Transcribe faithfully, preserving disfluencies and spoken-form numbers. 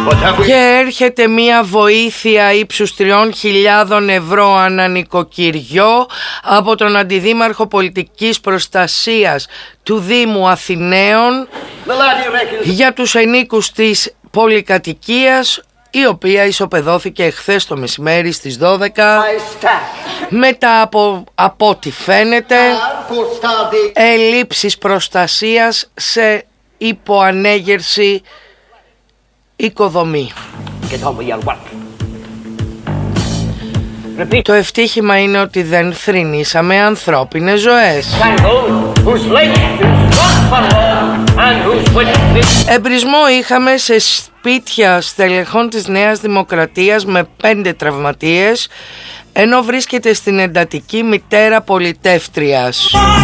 Και έρχεται μια βοήθεια ύψους τριών χιλιάδων ευρώ ανά νοικοκυριό από τον Αντιδήμαρχο Πολιτικής Προστασίας του Δήμου Αθηναίων για τους ενίκους της πολυκατοικίας, η οποία ισοπεδώθηκε εχθές το μεσημέρι στις δώδεκα μετά από, από ό,τι φαίνεται, ελλείψεις προστασίας σε υποανέγερση οικοδομή. Το ευτύχημα είναι ότι δεν θρηνήσαμε ανθρώπινες ζωές. Εμπρισμό είχαμε σε σπίτια στελεχών της Νέας Δημοκρατίας με πέντε τραυματίες, ενώ βρίσκεται στην εντατική μητέρα πολιτεύτριας.